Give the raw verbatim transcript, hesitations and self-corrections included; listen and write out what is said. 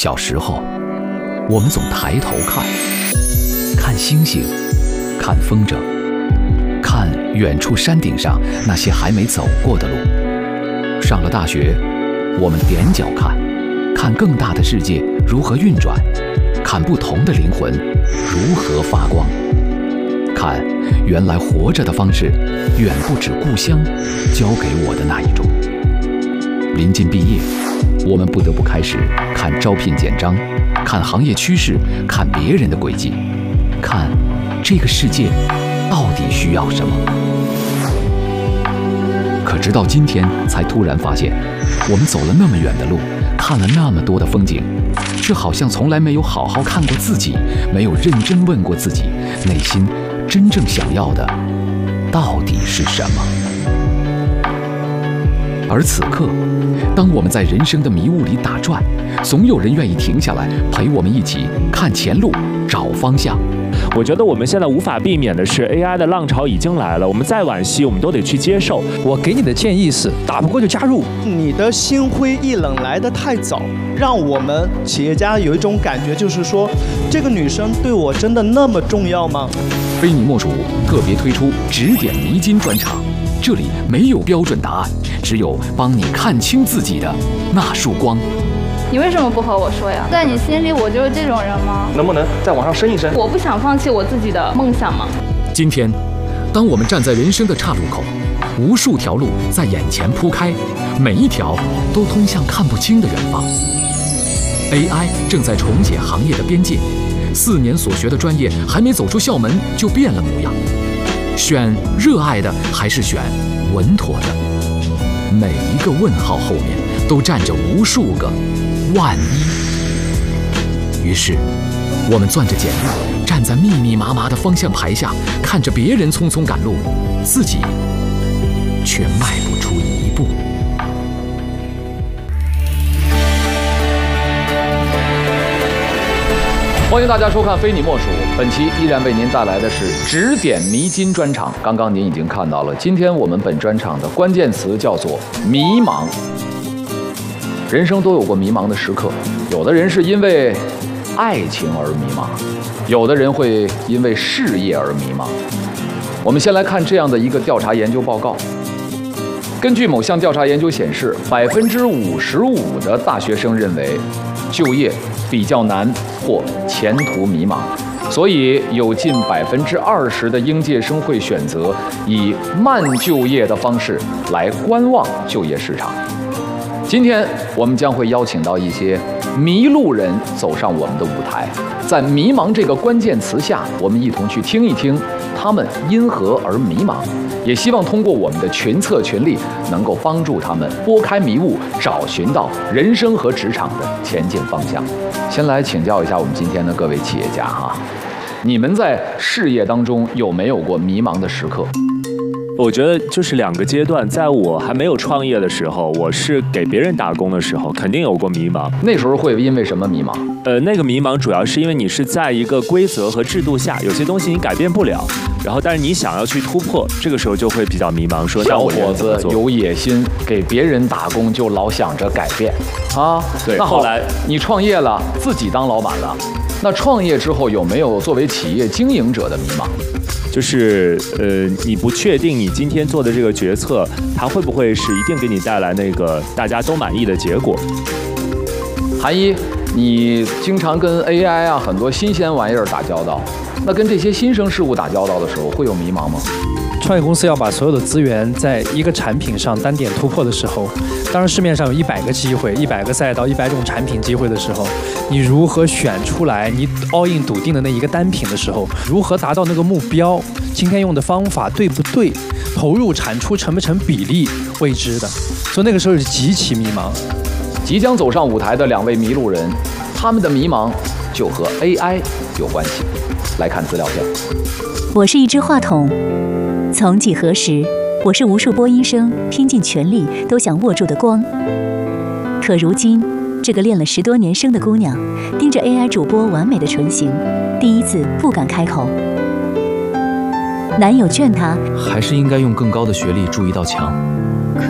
小时候，我们总抬头看，看星星，看风筝，看远处山顶上那些还没走过的路。上了大学，我们踮脚看，看更大的世界如何运转，看不同的灵魂如何发光，看原来活着的方式远不止故乡教给我的那一种。临近毕业，我们不得不开始看招聘简章，看行业趋势，看别人的轨迹，看这个世界到底需要什么。可直到今天才突然发现，我们走了那么远的路，看了那么多的风景，却好像从来没有好好看过自己，没有认真问过自己，内心真正想要的到底是什么。而此刻，当我们在人生的迷雾里打转，总有人愿意停下来陪我们一起看前路，找方向。 我觉得我们现在无法避免的是 A I 的浪潮已经来了，我们再惋惜，我们都得去接受。 我给你的建议是，打不过就加入。 你的心灰意冷来得太早，让我们企业家有一种感觉，就是说，这个女生对我真的那么重要吗？ 非你莫属特别推出指点迷津专场，这里没有标准答案，只有帮你看清自己的那束光。 你为什么不和我说呀？在你心里我就是这种人吗？ 能不能再往上升一升？ 我不想放弃我自己的梦想吗？ 今天，当我们站在人生的岔路口，无数条路在眼前铺开，每一条都通向看不清的远方。A I 正在重写行业的边界，四年所学的专业还没走出校门就变了模样。选热爱的还是选稳妥的？每一个问号后面都站着无数个万一。于是，我们攥着简历，站在密密麻麻的方向牌下，看着别人匆匆赶路，自己却迈不出一步。欢迎大家收看《非你莫属》，本期依然为您带来的是指点迷津专场。刚刚您已经看到了，今天我们本专场的关键词叫做迷茫。人生都有过迷茫的时刻，有的人是因为爱情而迷茫，有的人会因为事业而迷茫。我们先来看这样的一个调查研究报告。根据某项调查研究显示，百分之五十五的大学生认为就业比较难或前途迷茫，所以有近百分之二十的应届生会选择以慢就业的方式来观望就业市场。今天我们将会邀请到一些迷路人走上我们的舞台，在迷茫这个关键词下，我们一同去听一听他们因何而迷茫，也希望通过我们的群策群力，能够帮助他们拨开迷雾，找寻到人生和职场的前进方向。先来请教一下我们今天的各位企业家哈，你们在事业当中有没有过迷茫的时刻？ 我觉得就是两个阶段，在我还没有创业的时候，我是给别人打工的时候，肯定有过迷茫。 那时候会因为什么迷茫？ 呃，那个迷茫主要是因为你是在一个规则和制度下，有些东西你改变不了，然后但是你想要去突破，这个时候就会比较迷茫。说小伙子有野心，给别人打工就老想着改变啊。 对， 那后来你创业了，自己当老板了，那创业之后有没有作为企业经营者的迷茫？ 就是呃，你不确定你今天做的这个决策，它会不会是一定给你带来那个大家都满意的结果？ 韩一，你经常跟 A I 啊很多新鲜玩意儿打交道，那跟这些新生事物打交道的时候，会有迷茫吗？ 创业公司要把所有的资源在一个产品上单点突破的时候，当然市面上有一百个机会、一百个赛道、一百种产品机会的时候，你如何选出来你 all in 笃定的那一个单品的时候，如何达到那个目标，今天用的方法对不对，投入产出成不成比例，未知的，所以那个时候是极其迷茫。 即将走上舞台的两位迷路人，他们的迷茫就和 A I 有关系。来看资料片。 我是一只话筒，从几何时，我是无数播音声拼尽全力都想握住的光。可如今，这个练了十多年声的姑娘，盯着 A I 主播完美的唇形，第一次不敢开口。男友劝她， 还是应该用更高的学历筑一道墙。